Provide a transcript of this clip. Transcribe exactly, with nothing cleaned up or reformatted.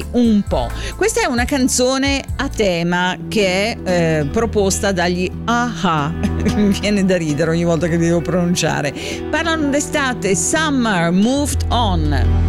un po'. Questa è una canzone a tema che è eh, proposta dagli A-ha. Mi viene da ridere ogni volta che devo pronunciare. Parlano d'estate, Summer Moved On.